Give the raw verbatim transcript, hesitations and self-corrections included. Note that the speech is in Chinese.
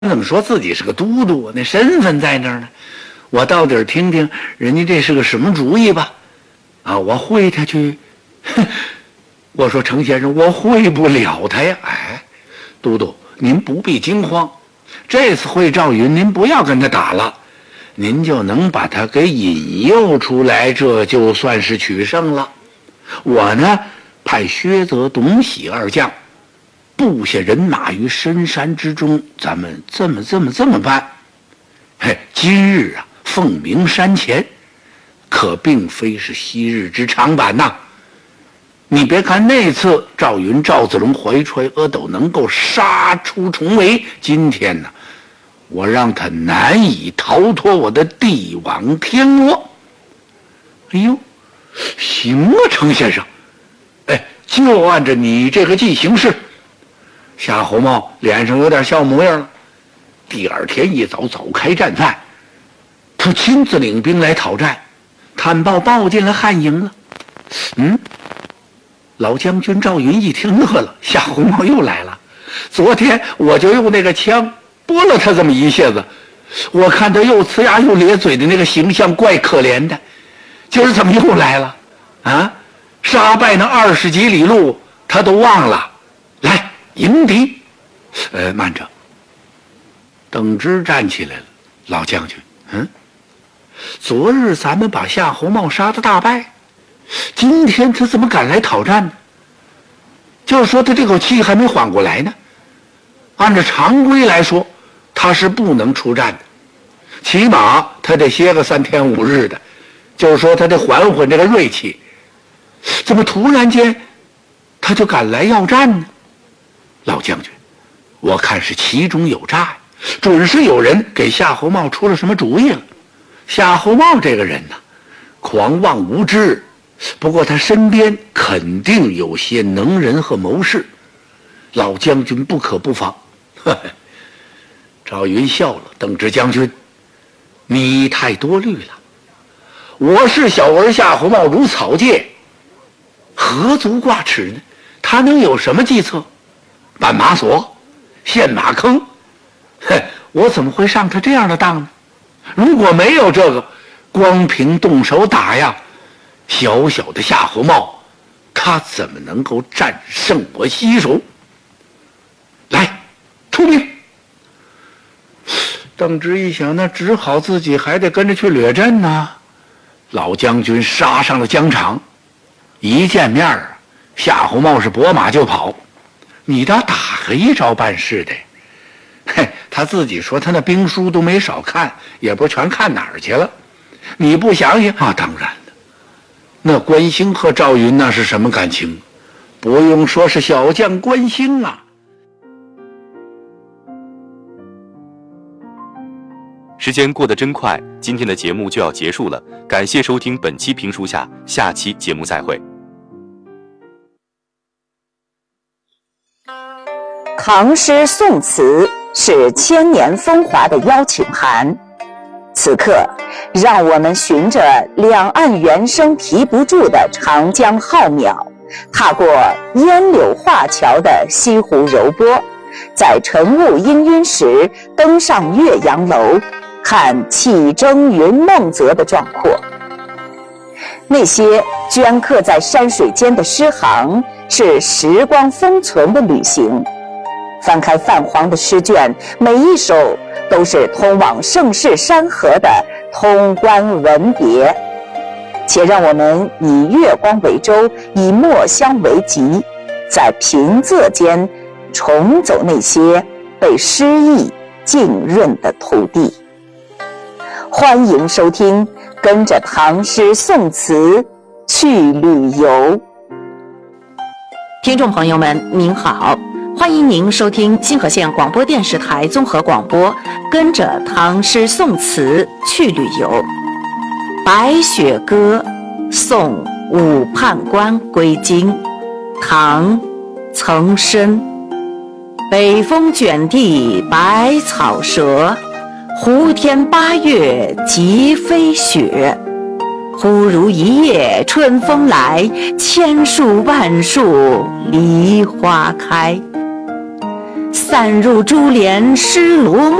怎么说自己是个都督？那身份在那儿呢，我到底听听人家这是个什么主意吧。啊，我会他去。我说程先生，我会不了他呀。哎，都督，您不必惊慌，这次会赵云，您不要跟他打了，您就能把他给引诱出来，这就算是取胜了。我呢，派薛泽、董喜二将布下人马于深山之中，咱们这么这么这么办。嘿，今日啊，凤鸣山前，可并非是昔日之长板呐。你别看那次赵云、赵子龙怀揣阿斗能够杀出重围，今天呢，我让他难以逃脱我的帝王天罗。哎呦，行啊，程先生，哎，就按照你这个计行事。夏侯茂脸上有点笑模样了。第二天一早，早开战饭，他亲自领兵来讨战，探报报进了汉营了。嗯，老将军赵云一听乐了，夏侯茂又来了。昨天我就用那个枪拨了他这么一下子，我看他又呲牙又咧嘴的那个形象怪可怜的，今儿怎么又来了？啊，杀败那二十几里路他都忘了。来迎敌。呃，慢着。邓芝站起来了，老将军，嗯，昨日咱们把夏侯茂杀得大败，今天他怎么敢来讨战呢？就是说他这口气还没缓过来呢。按照常规来说，他是不能出战的，起码他得歇个三天五日的，就是说他得缓缓这个锐气。怎么突然间他就敢来要战呢？老将军，我看是其中有诈呀，准是有人给夏侯茂出了什么主意了。夏侯茂这个人呢，狂妄无知，不过他身边肯定有些能人和谋士，老将军不可不防。呵呵，赵云笑了，邓芝将军，你太多虑了。我是小儿夏侯茂如草芥，何足挂齿呢？他能有什么计策？绊马索，陷马坑，嘿，我怎么会上他这样的当呢？如果没有这个，光凭动手打呀，小小的夏侯茂，他怎么能够战胜我西蜀？来，出兵！邓芝一想，那只好自己还得跟着去掠阵呢。老将军杀上了疆场，一见面啊，夏侯茂是拨马就跑。你倒打个一招半式的，嘿，他自己说他那兵书都没少看，也不全看哪儿去了。你不想想啊？当然了，那关兴和赵云那是什么感情？不用说是小将关兴啊。 时间过得真快，今天的节目就要结束了，感谢收听本期评书下，下期节目再会。 唐诗宋词是千年风华的邀请函，此刻让我们循着两岸猿声啼不住的长江浩渺，踏过烟柳画桥的西湖柔波，在晨雾氤氲时登上岳阳楼，看气蒸云梦泽的壮阔。那些镌刻在山水间的诗行，是时光封存的旅行。翻开泛黄的诗卷，每一首都是通往盛世山河的通关文牒。且让我们以月光为舟，以墨香为笈，在平仄间重走那些被诗意浸润的土地。欢迎收听，跟着唐诗宋词去旅游。 听众朋友们您好，欢迎您收听新河县广播电视台综合广播，跟着唐诗宋词去旅游。《白雪歌》宋武判官归京，唐岑参。北风卷地白草折，胡天八月即飞雪。忽如一夜春风来，千树万树梨花开。 散入珠帘湿罗幕。